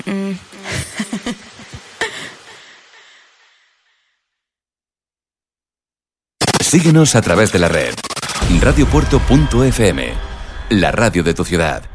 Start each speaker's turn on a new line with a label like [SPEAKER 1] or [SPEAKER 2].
[SPEAKER 1] Síguenos a través de la red. Radiopuerto.fm, la radio de tu ciudad.